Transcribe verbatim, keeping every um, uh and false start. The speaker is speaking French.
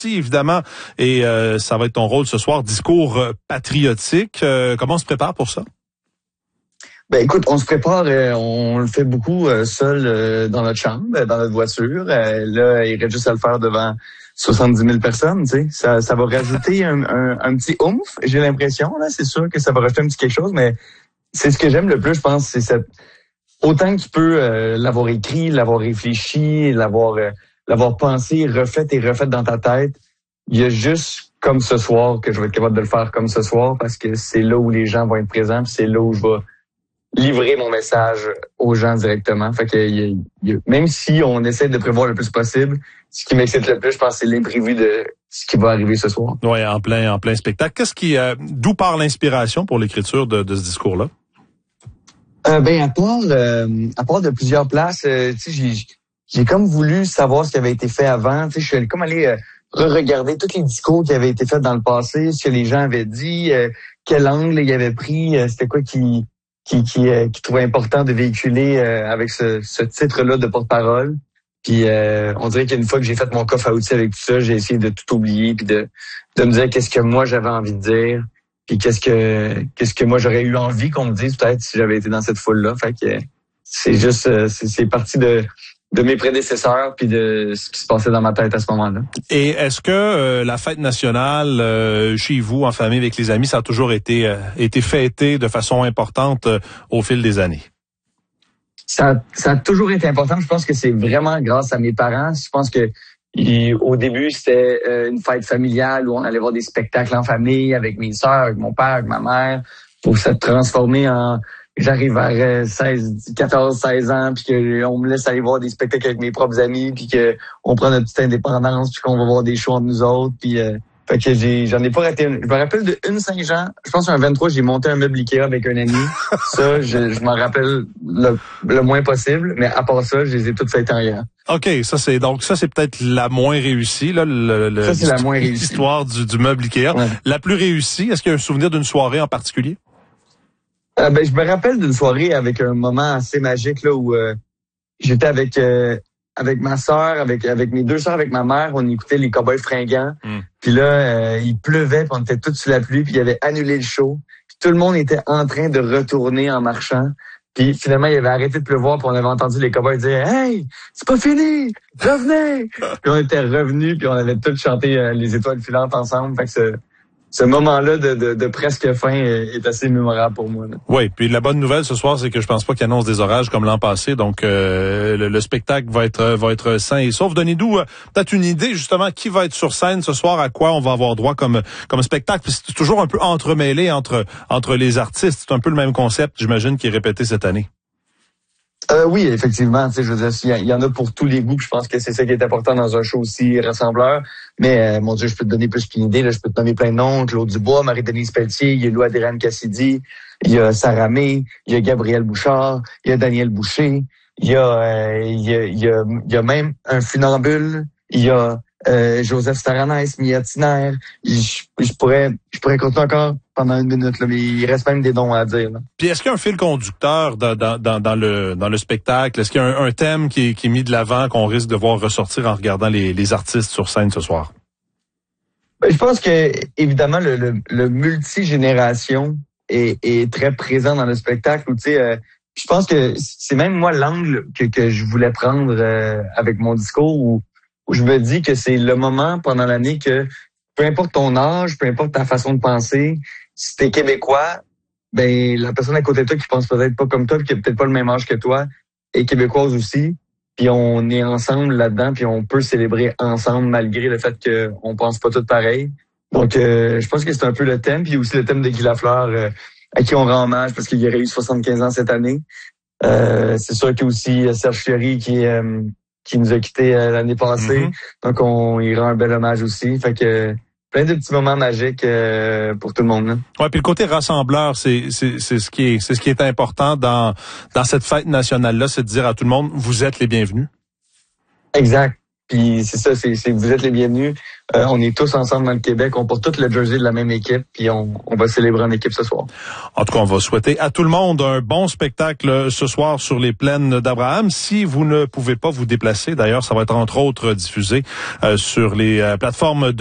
évidemment, et euh, ça va être ton rôle ce soir, discours euh, patriotique. Euh, comment on se prépare pour ça? Ben écoute, on se prépare, euh, on le fait beaucoup euh, seul euh, dans notre chambre, dans notre voiture. Euh, là, il reste juste à le faire devant soixante-dix mille personnes, tu sais. Ça, ça va rajouter un, un, un petit oomph, j'ai l'impression. Là, c'est sûr que ça va rajouter un petit quelque chose, mais c'est ce que j'aime le plus, je pense, c'est cette... Autant que tu peux euh, l'avoir écrit, l'avoir réfléchi, l'avoir euh, l'avoir pensé, refait et refait dans ta tête, il y a juste comme ce soir que je vais être capable de le faire comme ce soir parce que c'est là où les gens vont être présents, puis c'est là où je vais livrer mon message aux gens directement. Fait que y a, y a, même si on essaie de prévoir le plus possible, ce qui m'excite le plus, je pense, c'est l'imprévu de ce qui va arriver ce soir. Oui, en plein, en plein spectacle. Qu'est-ce qui, euh, d'où part l'inspiration pour l'écriture de, de ce discours-là? Euh, ben à part, euh, à part de plusieurs places, euh, tu sais, j'ai, j'ai comme voulu savoir ce qui avait été fait avant. Tu sais, je suis comme allé euh, re-regarder tous les discours qui avaient été faits dans le passé, ce que les gens avaient dit, euh, quel angle ils avaient pris, euh, c'était quoi qui qui qui, euh, qui trouvait important de véhiculer euh, avec ce, ce titre-là de porte-parole. Puis euh, on dirait qu'une fois que j'ai fait mon coffre à outils avec tout ça, j'ai essayé de tout oublier puis de de me dire qu'est-ce que moi j'avais envie de dire. Puis qu'est-ce que qu'est-ce que moi j'aurais eu envie qu'on me dise peut-être si j'avais été dans cette foule-là. Fait que c'est juste c'est, c'est parti de de mes prédécesseurs puis de ce qui se passait dans ma tête à ce moment-là. Et est-ce que euh, la fête nationale euh, chez vous en famille avec les amis, ça a toujours été euh, été fêté de façon importante euh, au fil des années? Ça ça a toujours été important. Je pense que c'est vraiment grâce à mes parents. Je pense que Et au début, c'était une fête familiale où on allait voir des spectacles en famille avec mes sœurs, avec mon père, avec ma mère, pour se transformer en... J'arrive vers seize, quatorze, seize ans, puis qu'on me laisse aller voir des spectacles avec mes propres amis, puis qu'on prend notre petite indépendance, puis qu'on va voir des shows entre nous autres, puis... Euh, fait que j'ai, j'en ai pas raté une. Je me rappelle de une Saint-Jean. Je pense qu'un vingt-trois, j'ai monté un meuble Ikea avec un ami. Ça, je, je m'en rappelle le, le moins possible. Mais à part ça, je les ai toutes faites en hier. OK, ça c'est donc ça c'est peut-être la moins réussie là. Le, le, ça c'est la moins réussie. L'histoire du, du meuble Ikea. Ouais. La plus réussie. Est-ce qu'il y a un souvenir d'une soirée en particulier? Euh, ben je me rappelle d'une soirée avec un moment assez magique là où euh, j'étais avec. Euh, avec ma sœur, avec avec mes deux sœurs, avec ma mère, on écoutait les Cowboys fringants. Mm. Puis là, euh, il pleuvait, puis on était tous sous la pluie, puis il avait annulé le show. Puis tout le monde était en train de retourner en marchant. Puis finalement, il avait arrêté de pleuvoir, puis on avait entendu les Cowboys dire « Hey, c'est pas fini! Revenez! » Puis on était revenus, puis on avait tous chanté euh, les étoiles filantes ensemble. Fait que ce, ce moment-là de, de, de presque fin est, est assez mémorable pour moi. Là. Oui, puis la bonne nouvelle ce soir, c'est que je pense pas qu'il annonce des orages comme l'an passé, donc euh, le, le spectacle va être va être sain et sauf. Donnez-nous euh, peut-être une idée justement qui va être sur scène ce soir, à quoi on va avoir droit comme comme spectacle. Puis c'est toujours un peu entremêlé entre entre les artistes. C'est un peu le même concept, j'imagine, qui est répété cette année. Euh, oui, effectivement, tu sais, je veux dire, il y, y en a pour tous les goûts. Je pense que c'est ça qui est important dans un show aussi rassembleur. Mais euh, mon Dieu, je peux te donner plus qu'une idée. Là, je peux te nommer plein de noms. Claude Dubois, Marie-Denise Pelletier, il y a Lou Adrienne Cassidy, il y a Sarah May, il y a Gabriel Bouchard, il y a Daniel Boucher, il y a, euh, il y a, il y a, il y a même un funambule, il y a euh, Joseph Staranès, Mia Tiner. Je, je pourrais, je pourrais continuer encore pendant une minute, là, mais il reste même des noms à dire. Là. Puis est-ce qu'il y a un fil conducteur dans, dans, dans, le, dans le spectacle? Est-ce qu'il y a un, un thème qui est, qui est mis de l'avant qu'on risque de voir ressortir en regardant les, les artistes sur scène ce soir? Ben, je pense que évidemment le, le, le multigénération est, est très présent dans le spectacle. Où, tu sais, euh, je pense que c'est même moi l'angle que, que je voulais prendre euh, avec mon discours où, où je me dis que c'est le moment pendant l'année que peu importe ton âge, peu importe ta façon de penser, si t'es québécois, ben la personne à côté de toi qui pense peut-être pas comme toi, qui a peut-être pas le même âge que toi, est québécoise aussi. Puis on est ensemble là-dedans, puis on peut célébrer ensemble malgré le fait qu'on pense pas tous pareil. Donc, euh, je pense que c'est un peu le thème, puis aussi le thème de Guy Lafleur, euh, à qui on rend hommage parce qu'il aurait eu soixante-quinze ans cette année. Euh, c'est sûr qu'il y a aussi Serge Fiori qui euh, qui nous a quittés euh, l'année passée. Mm-hmm. Donc, on y rend un bel hommage aussi. Fait que plein de petits moments magiques euh, pour tout le monde. Là. Ouais, puis le côté rassembleur, c'est c'est c'est ce qui est c'est ce qui est important dans dans cette fête nationale là, c'est de dire à tout le monde, vous êtes les bienvenus. Exact. Puis c'est ça, c'est, c'est vous êtes les bienvenus. Euh, on est tous ensemble dans le Québec, on porte tout le jersey de la même équipe, puis on, on va célébrer en équipe ce soir. En tout cas, on va souhaiter à tout le monde un bon spectacle ce soir sur les plaines d'Abraham. Si vous ne pouvez pas vous déplacer, d'ailleurs, ça va être entre autres diffusé euh, sur les euh, plateformes de